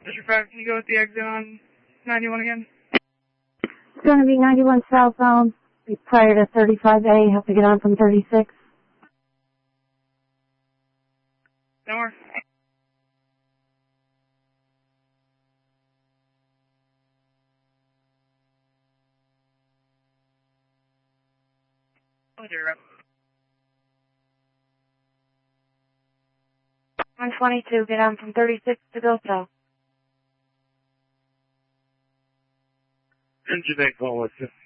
Mr. 5, can you go with the exit on 91 again? It's going to be 91 southbound. Be prior to 35A. Have to get on from 36. Somewhere. Oh, dear. 122, get on from 36 to go south. Engine 8, going with you.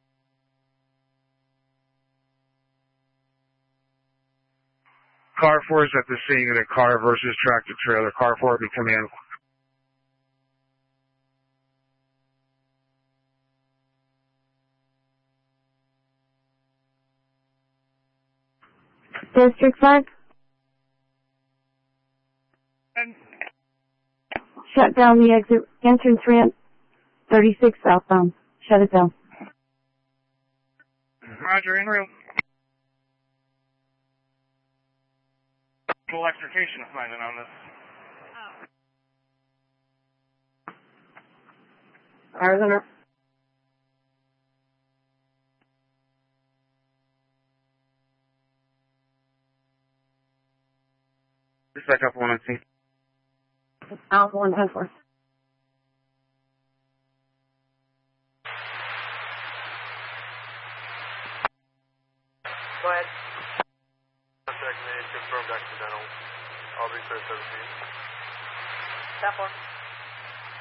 Car 4 is at the scene in a car versus tractor trailer. Car 4 be command. District 5? Shut down the exit entrance ramp, 36 southbound. Shut it down. Roger, en route. Electrification assignment on this. Arizona. Just back up 119. Alpha 110-4. Go ahead. Contact made, confirmed accidental. I'll be 17. Step 1.